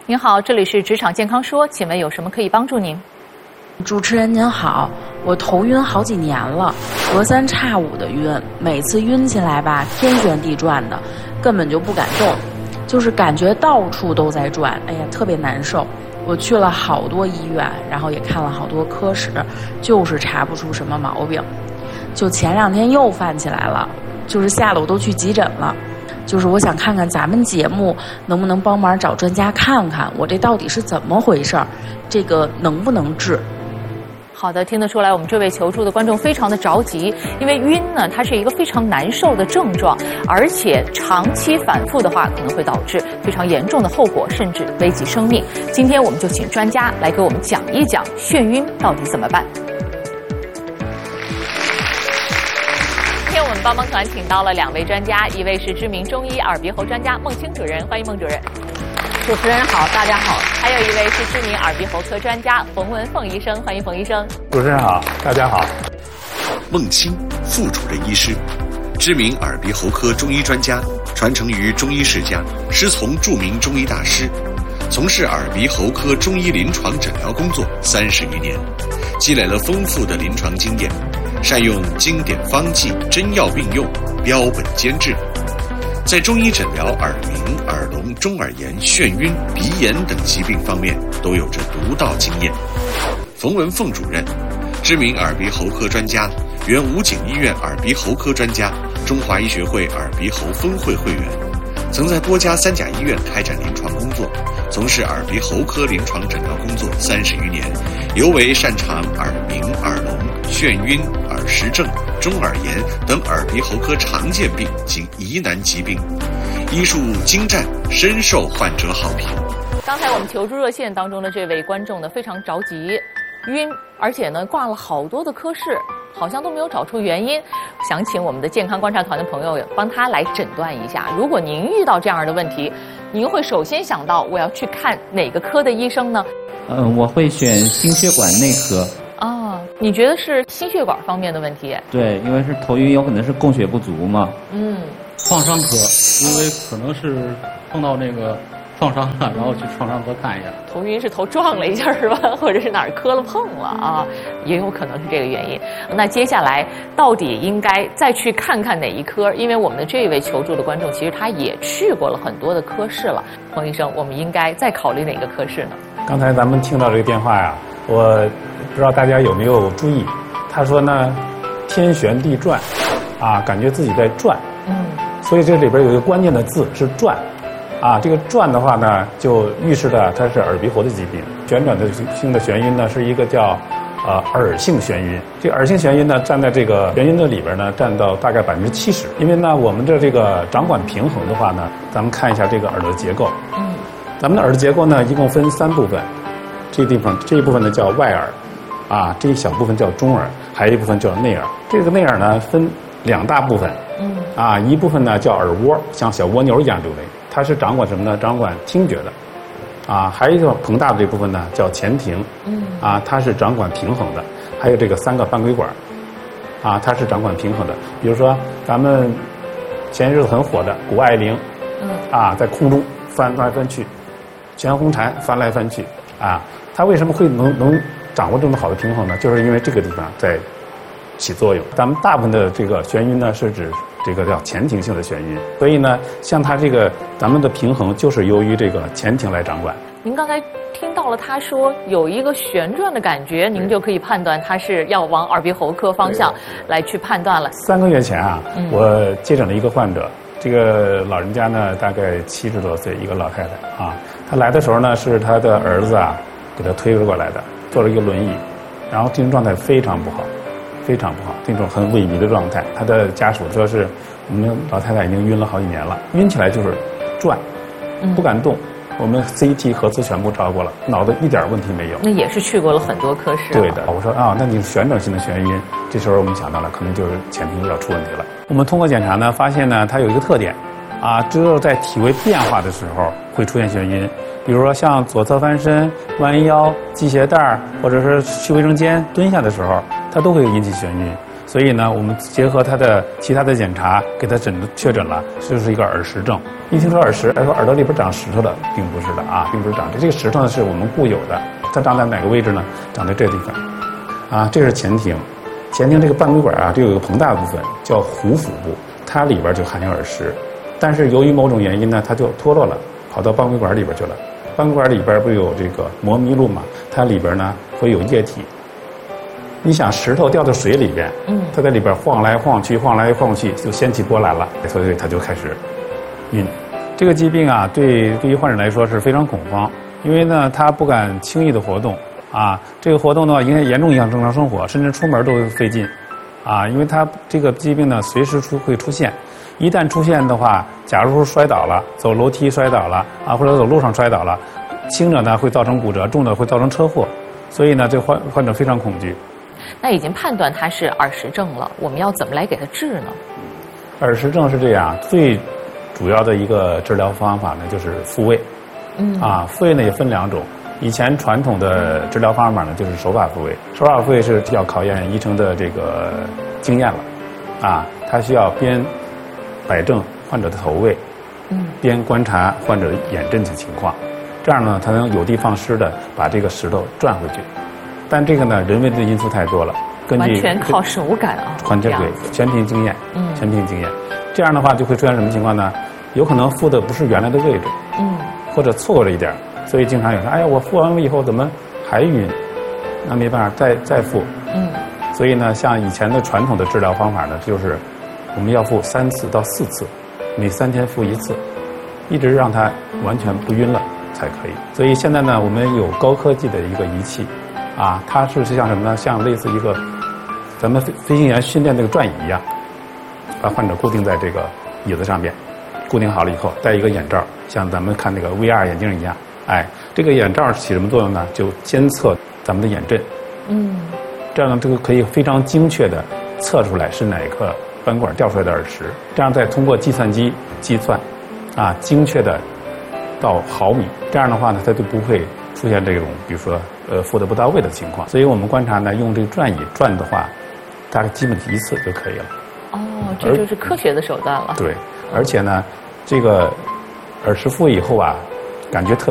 您好，这里是职场健康说，请问有什么可以帮助您？ 主持人您好，我头晕好几年了，隔三差五的晕，每次晕起来吧，天旋地转的，根本就不敢动，就是感觉到处都在转，哎呀，特别难受。我去了好多医院，然后也看了好多科室，就是查不出什么毛病。就前2天又犯起来了，就是吓得我都去急诊了。就是我想看看咱们节目能不能帮忙找专家看看，我这到底是怎么回事儿，这个能不能治？ 好的，听得出来，我们这位求助的观众非常的着急，因为晕呢，它是一个非常难受的症状，而且长期反复的话，可能会导致非常严重的后果，甚至危及生命。今天我们就请专家来给我们讲一讲眩晕到底怎么办。今天我们帮帮团请到了2位专家，一位是知名中医耳鼻喉专家孟青主任，欢迎孟主任。 主持人好，大家好。 还有一位是知名耳鼻喉科专家冯文凤医生，欢迎冯医生。 主持人好，大家好。 孟青，副主任医师，知名耳鼻喉科中医专家，传承于中医世家，师从著名中医大师，从事耳鼻喉科中医临床诊疗工作30余年，积累了丰富的临床经验，善用经典方剂，真药并用，标本兼治。在中医诊疗耳鸣、耳聋、中耳炎、眩晕、鼻炎等疾病方面都有着独到经验。冯文凤主任，知名耳鼻喉科专家，原武警医院耳鼻喉科专家，中华医学会耳鼻喉分会会员，曾在多家3甲医院开展临床工作，从事耳鼻喉科临床诊疗工作30余年，尤为擅长耳鸣、耳聋、眩晕、耳石症、中耳炎等耳鼻喉科常见病及疑难疾病，医术精湛，深受患者好评。 刚才我们求助热线当中的这位观众呢，非常着急，晕，而且呢挂了好多的科室，好像都没有找出原因。想请我们的健康观察团的朋友帮他来诊断一下，如果您遇到这样的问题，您会首先想到我要去看哪个科的医生呢？ 我会选心血管内科。 哦，你觉得是心血管方面的问题？ 对，因为是头晕，有可能是供血不足嘛。 创伤科，因为可能是碰到那个创伤了，然后去创伤科看一下。 头晕是头撞了一下是吧？或者是哪儿磕了碰了啊？也有可能是这个原因。那接下来到底应该再去看看哪一科？因为我们的这一位求助的观众，其实他也去过了很多的科室了。冯医生，我们应该再考虑哪个科室呢？ 刚才咱们听到这个电话呀，我不知道大家有没有注意，他说呢，天旋地转，啊，感觉自己在转。所以这里边有一个关键的字是转。啊，这个转的话呢，就预示着它是耳鼻喉的疾病。旋转的性的眩晕呢，是一个叫耳性眩晕。这个耳性眩晕呢，占在这个眩晕的里边呢，占到大概70%。因为呢，我们的这个掌管平衡的话呢，咱们看一下这个耳朵结构。咱们的耳朵结构呢，一共分3部分。这一部分呢叫外耳，啊，这一小部分叫中耳，还有一部分叫内耳。这个内耳呢分2大部分。啊，一部分呢叫耳蜗，像小蜗牛一样这类。它是掌管什么呢？掌管听觉的，啊，还有一个膨大的这部分呢叫前庭，啊，它是掌管平衡的。还有这个3个半规管，啊，它是掌管平衡的。比如说咱们前些日子很火的谷爱凌，啊，在空中翻来翻去，全红婵翻来翻去，啊，它为什么会能掌握这么好的平衡呢？就是因为这个地方在起作用。咱们大部分的这个眩晕呢，是指这个叫前庭性的眩晕，所以呢，像它这个咱们的平衡就是由于这个前庭来掌管。 您刚才听到了他说有一个旋转的感觉，您就可以判断他是要往耳鼻喉科方向来去判断了。 3个月前啊，我接诊了一个患者，这个老人家呢大概70多岁，一个老太太啊，她来的时候呢是她的儿子啊给她推着过来的，坐了一个轮椅，然后精神状态非常不好。非常不好，这种很萎靡的状态。他的家属说是我们老太太已经晕了好几年了，晕起来就是转，不敢动。我们 CT 核磁全部照过了，脑子一点问题没有。 那也是去过了很多科室。 对的，我说啊，那你是旋转性的眩晕。这时候我们想到了，可能就是前庭要出问题了。我们通过检查呢，发现呢，它有一个特点，啊，只有在体位变化的时候会出现眩晕。比如说像左侧翻身、弯腰、系鞋带或者是去卫生间蹲下的时候，它都会引起眩晕。 所以呢，我们结合他的其他的检查，给他确诊了，就是一个耳石症。一听说耳石，来说耳朵里边长石头了，并不是的啊，并不是长这个石头呢是我们固有的，它长在哪个位置呢？长在这个地方，啊，这是前庭，前庭这个半规管啊，这有一个膨大的部分叫壶腹部，它里边就含有耳石，但是由于某种原因呢，它就脱落了，跑到半规管里边去了。半规管里边不有这个膜麋鹿嘛，它里边呢会有液体。你想石头掉到水里边，它在里边晃来晃去，晃来晃去，就掀起波澜了，所以它就开始晕。这个疾病啊，对于患者来说是非常恐慌，因为呢，他不敢轻易的活动啊，这个活动的话，严重影响正常生活，甚至出门都费劲啊，因为他这个疾病呢，随时会出现。一旦出现的话，假如说摔倒了，走楼梯摔倒了啊，或者走路上摔倒了，轻者呢会造成骨折，重者会造成车祸，所以呢，这患者非常恐惧。 那已经判断他是耳石症了，我们要怎么来给他治呢？ 耳石症是这样，最主要的一个治疗方法呢就是复位。复位呢也分两种。以前传统的治疗方法呢就是手法复位，手法复位是要考验医生的这个经验了，啊，他需要边摆正患者的头位，边观察患者眼振的情况，这样呢才能有的放矢的把这个石头转回去。但这个呢，人为的因素太多了，根据完全靠手感啊， 完全对，全凭经验，全凭经验。这样的话就会出现什么情况呢？有可能复的不是原来的位置，或者错过了一点，所以经常有人说，哎呀，我复完了以后怎么还晕？那没办法，再复。所以呢，像以前的传统的治疗方法呢，就是我们要复3次到4次，每3天复1次，一直让它完全不晕了才可以。所以现在呢，我们有高科技的一个仪器。啊，它是像什么呢？像类似一个咱们飞行员训练那个转椅一样，把患者固定在这个椅子上边，固定好了以后，戴一个眼罩，像咱们看那个 VR 眼镜一样。哎，这个眼罩起什么作用呢？就监测咱们的眼振。这样呢，这个可以非常精确的测出来是哪个斑管掉出来的耳石，这样再通过计算机计算，啊，精确的到毫米。这样的话呢，它就不会出现这种，比如说复的不到位的情况。所以我们观察呢，用这个转椅转的话，大概基本1次就可以了。 哦，这就是科学的手段了。 对，而且呢，这个耳石复位以后啊，感觉特